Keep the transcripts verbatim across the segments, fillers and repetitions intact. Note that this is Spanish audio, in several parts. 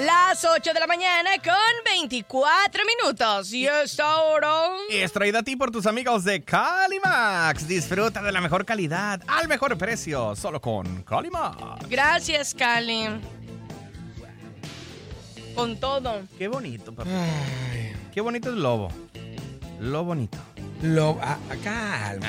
Las ocho de la mañana con veinticuatro minutos. Y esta hora es traída a ti por tus amigos de Calimax. Disfruta de la mejor calidad al mejor precio, solo con Calimax. Gracias, Cali. Con todo. Qué bonito, papá. Ay. Qué bonito es Lobo. Lo bonito. Lo... Ah, calma.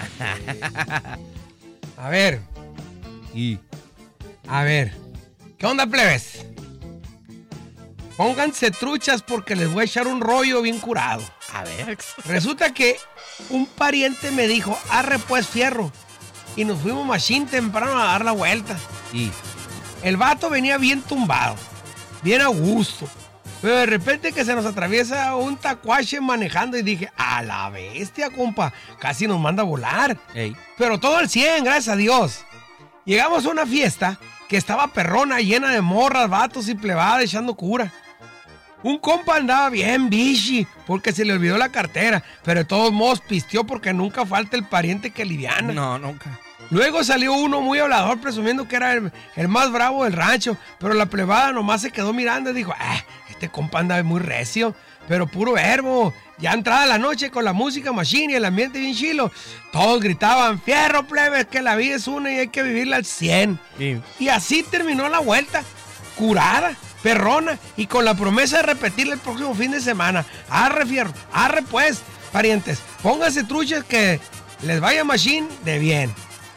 A ver. Y... A ver. ¿Qué onda, plebes? Pónganse truchas porque les voy a echar un rollo bien curado. A ver. Resulta que un pariente me dijo, arre pues fierro. Y nos fuimos machín temprano a dar la vuelta. Y el vato venía bien tumbado, bien a gusto. Pero de repente que se nos atraviesa un tacuache manejando y dije, a la bestia, compa, casi nos manda a volar. Ey. Pero todo al cien, gracias a Dios. Llegamos a una fiesta que estaba perrona, llena de morras, vatos y plebada echando cura. Un compa andaba bien bichi porque se le olvidó la cartera, pero de todos modos pisteó porque nunca falta el pariente que liviana. No, nunca. Luego salió uno muy hablador presumiendo que era el, el más bravo del rancho, pero la plebada nomás se quedó mirando y dijo, ah, este compa anda muy recio, pero puro verbo. Ya entrada la noche con la música machine y el ambiente bien chilo, todos gritaban, fierro plebes, que la vida es una y hay que vivirla al cien. Sí. Y así terminó la vuelta, curada, perrona y con la promesa de repetirla el próximo fin de semana. Arre fierro, arre pues, parientes, pónganse truchas que les vaya machine de bien.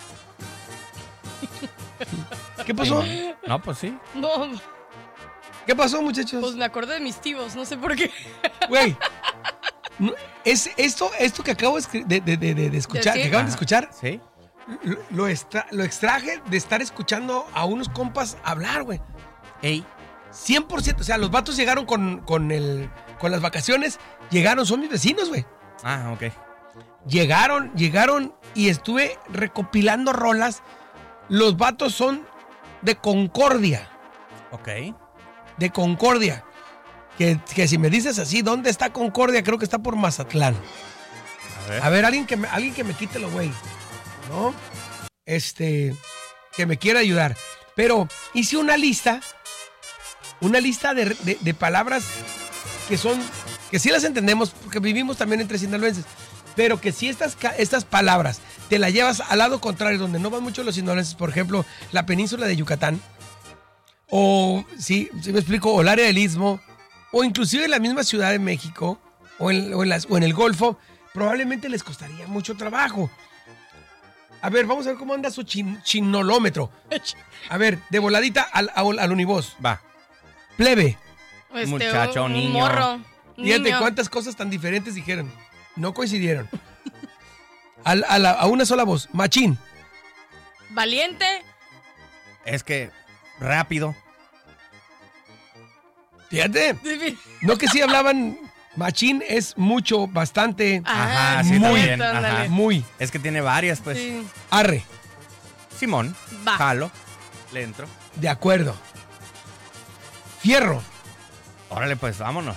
¿Qué pasó? No, pues sí. No, ¿Qué pasó, muchachos? pues me acordé de mis tíos, no sé por qué. Güey, no, es esto, esto que acabo de, de, de, de, de escuchar, ¿Sí? que acaban Ajá. de escuchar, Sí. lo, lo, extra, lo extraje de estar escuchando a unos compas hablar, güey. Ey. cien por ciento, o sea, los vatos llegaron con, con, el, con las vacaciones, llegaron, son mis vecinos, güey. Ah, ok. Llegaron, llegaron y estuve recopilando rolas. Los vatos son de Concordia. Ok. De Concordia. Que, que si me dices así, ¿dónde está Concordia? Creo que está por Mazatlán. A ver. A ver, alguien que me, alguien que me quite lo güey. ¿No? Este, que me quiera ayudar. Pero hice una lista, una lista de, de, de palabras que son, que sí las entendemos, porque vivimos también entre sinaloenses, pero que si estas, estas palabras te las llevas al lado contrario, donde no van mucho los sinaloenses, por ejemplo, la península de Yucatán, o, si sí, sí me explico, o el área del Istmo, o inclusive en la misma Ciudad de México, o en, o en, las, o en el Golfo, probablemente les costaría mucho trabajo. A ver, vamos a ver cómo anda su chin, chinolometro. A ver, de voladita al, al, al univós. Va. Plebe. Este, Muchacho, un niño. morro. Fíjate Niño. cuántas cosas tan diferentes dijeron. No coincidieron. Al, a, la, a una sola voz. Machín. Valiente. Es que rápido. Fíjate. No que sí hablaban. Machín es mucho, bastante. Ajá, Ah, sí, muy, también. ándale. Ajá. Muy. Es que tiene varias, pues. Sí. Arre. Simón. Va. Jalo. Le entro. De acuerdo. Fierro. Órale, pues, vámonos.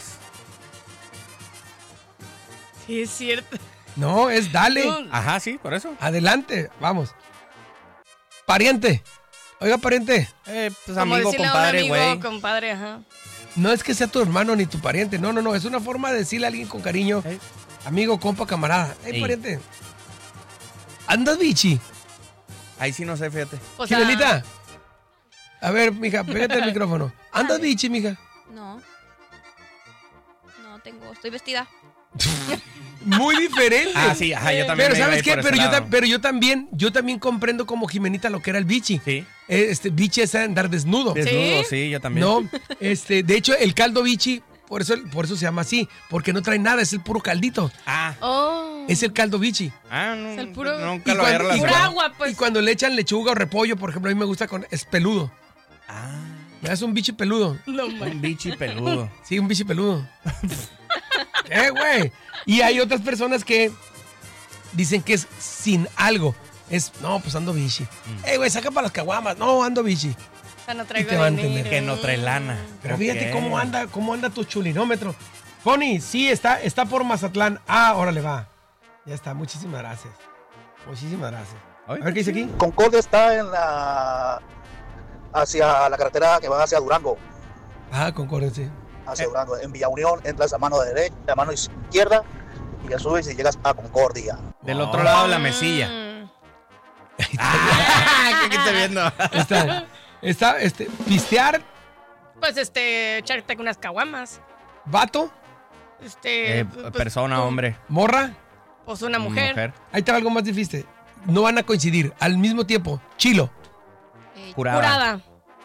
Sí, es cierto. No, es dale. No. Ajá, sí, por eso. Adelante. Vamos. Pariente. Oiga, pariente. Eh, pues Como amigo, decirle compadre, a un güey. amigo, compadre, ajá. No es que sea tu hermano ni tu pariente. No, no, no. Es una forma de decirle a alguien con cariño. Ey. Amigo, compa, camarada. Ey, Ey. pariente. ¿Andas bichi? Ahí sí no sé, fíjate. O sea, Jimenita. A ver, mija, pégate el micrófono. ¿Andas Vale. bichi, mija? No. No tengo, estoy vestida. Muy diferente. Ah, sí, ajá, yo también. Pero me iba a ¿sabes ir qué? por ese Pero yo, lado. ta- pero yo también, yo también comprendo como Jimenita lo que era el bichi. Sí. Eh, Este bichi es andar desnudo. Desnudo, sí, yo también. No, este, de hecho, el caldo bichi, por eso, por eso se llama así, porque no trae nada, es el puro caldito. Ah, Oh. Es el caldo bichi. ah, no, Es el puro- nunca Y lo había cuando- y relacionado. Pura agua, pues. Y cuando le echan lechuga o repollo, por ejemplo, a mí me gusta con es peludo. Ah, Me das un bichi peludo. No, man. un bichi peludo. Sí, un bichi peludo. ¿Qué, güey? Y hay otras personas que dicen que es sin algo. Es, no, pues ando bichi. Eh, güey, saca para las caguamas. No, ando bichi. O sea, no Y traigo te va a dinero. entender. Que no trae lana. Pero fíjate Ok. cómo anda, cómo anda tu chulinómetro. Pony, sí, está, está por Mazatlán. Ah, órale, va. Ya está, muchísimas gracias. Muchísimas gracias. A ver qué dice aquí. Concordia está en la hacia la carretera que va hacia Durango. Ah, Concordia, sí. Asegurando, en Villa Unión entras a mano derecha, a mano izquierda y ya subes y llegas a Concordia. Del otro lado de la mesilla. Mm. Ah, ¿qué estoy viendo? Está, está, este, pistear, Pues este, echarte unas caguamas. vato, Este. Eh, pues, persona, pues, hombre. morra. Pues una mujer. Ahí te va algo más difícil. No van a coincidir al mismo tiempo. Chilo. Eh, Curada. Curada.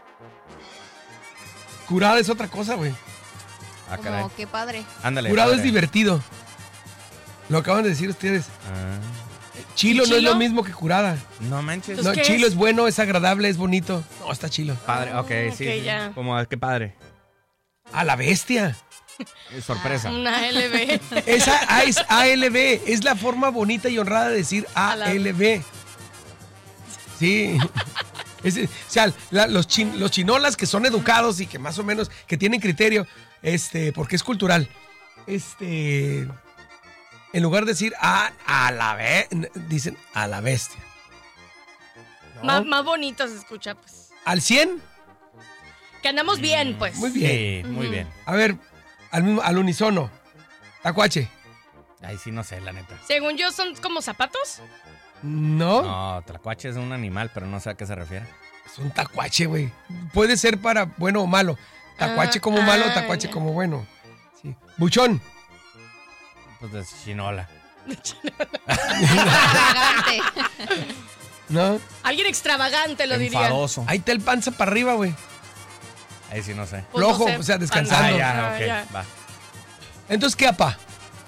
Curada es otra cosa, güey. Ah, caray. como, qué padre. Ándale. Curado padre. es divertido. Lo acaban de decir ustedes. Ah, Chilo, ¿Y no es chilo? lo mismo que curada. no manches. No, ¿qué chilo es? es? bueno, es agradable, es bonito. No, está chilo. Padre, ok, sí. ok, sí. ya. Como, qué padre. A la bestia. Eh, Sorpresa. Una L B. Esa A es A L B. Es la forma bonita y honrada de decir A L B. Sí. Es- o sea, la- los, chin- los chinolas que son educados y que más o menos que tienen criterio, este, porque es cultural. Este, en lugar de decir a, a la be, dicen a la bestia. ¿No? Más, más bonito se escucha, pues. ¿Al cien? Que andamos bien, pues. Muy bien. Sí, muy Ujú. bien. A ver, al, mismo- al unisono. Tacuache. Ahí sí no sé, la neta. Según yo, son como zapatos. No, No, tlacuache es un animal, pero no sé a qué se refiere. es un tacuache, güey. Puede ser para bueno o malo. Tacuache Ah, como malo, ah, tacuache ya. como bueno. Sí. Buchón. Pues de chinola. Extravagante. ¿No? Alguien extravagante lo diría. Enfadoso. Ahí está el panza para arriba, güey. Ahí sí no sé. Pues no Flojo, sé, o sea, descansando. Ah, panza. ya, Ah, ok, ya. va. Entonces, ¿qué, apá?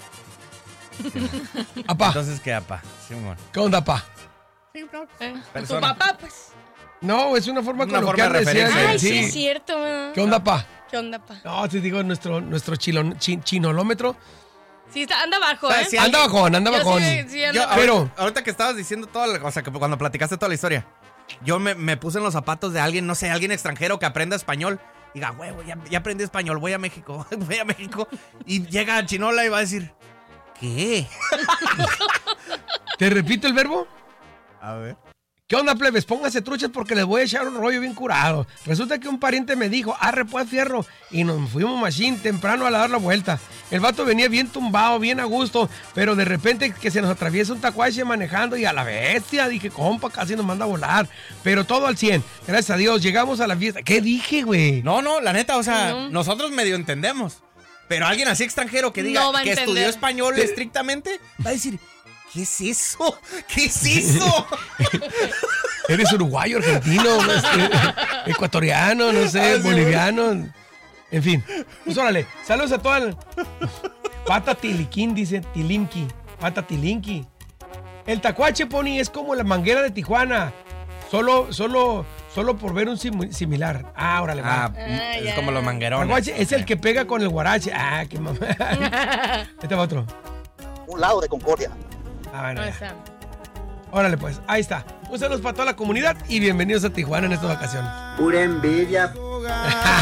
Apá, Entonces, ¿qué, apa? Sí, amor. ¿qué onda, apá? Eh, Tu Persona. papá, pues. No, es una forma Una coloquial forma de decir, referencia. Ay, sí. sí, es cierto. ¿verdad? ¿Qué onda, apá? ¿Qué onda, pa? No, te digo, nuestro, nuestro chilo- chi- chinolometro Sí, está, anda abajo, O sea, ¿eh? sí, anda bajón, anda Yo bajón. sí, sí, anda Yo, abajo. Pero- ahorita, ahorita que estabas diciendo toda la cosa, que cuando platicaste toda la historia, yo me, me puse en los zapatos de alguien, no sé, alguien extranjero que aprenda español. Diga, huevo, ya, ya aprendí español, voy a México, voy a México. Y llega a Chinola y va a decir, ¿qué? ¿Te repito el verbo? A ver. ¿Qué onda, plebes? Pónganse truchas porque les voy a echar un rollo bien curado. Resulta que un pariente me dijo, arre pues fierro, y nos fuimos machín temprano a dar la vuelta. El vato venía bien tumbado, bien a gusto, pero de repente que se nos atraviesa un tacuache manejando y a la bestia, dije, compa, casi nos manda a volar. Pero todo al cien, gracias a Dios, llegamos a la fiesta. ¿Qué dije, güey? No, no, la neta, o sea, Ujú. nosotros medio entendemos. Pero alguien así extranjero que diga No va a que entender. estudió español Te- estrictamente, va a decir, ¿qué es eso? ¿Qué es eso? Eres uruguayo, argentino, este, ecuatoriano, no sé, Ah, sí, boliviano. En fin, pues órale, saludos a toda el... Pata tiliquín, dice Tilimki. Pata tilinki. El tacuache, Pony, es como la manguera de Tijuana. Solo, solo, solo por ver un simu- similar. Ah, órale, va. Ah, Ah, es ya. como los manguerones. Tacuache es el que pega con el guarache. Ah, qué mamá. Este va otro. Un lado de Concordia. Ah, bueno, O ya. sea, Órale, pues, ahí está. Un saludo para toda la comunidad y bienvenidos a Tijuana en esta ocasión. Pura envidia.